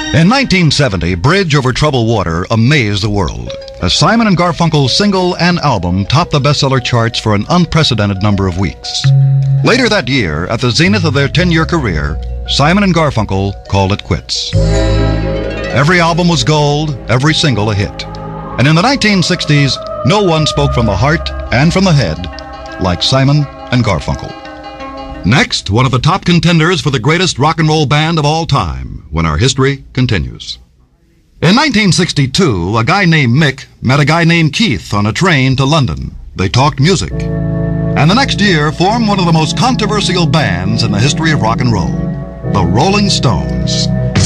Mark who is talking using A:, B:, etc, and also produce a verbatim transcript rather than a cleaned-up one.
A: In nineteen seventy, Bridge Over Troubled Water amazed the world as Simon and Garfunkel's single and album topped the bestseller charts for an unprecedented number of weeks. Later that year, at the zenith of their ten-year career, Simon and Garfunkel called it quits. Every album was gold, every single a hit. And in the nineteen sixties, no one spoke from the heart and from the head like Simon and Garfunkel. Next, one of the top contenders for the greatest rock and roll band of all time, when our history continues. In nineteen sixty-two, a guy named Mick met a guy named Keith on a train to London. They talked music. And the next year formed one of the most controversial bands in the history of rock and roll, the Rolling Stones.